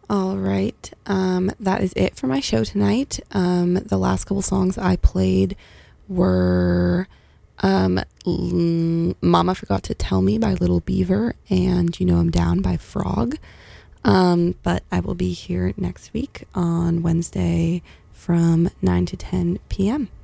All right. That is it for my show tonight. The last couple songs I played were Mama Forgot to Tell Me by Little Beaver and You Know I'm Down by Frog. But I will be here next week on Wednesday from 9 to 10 p.m.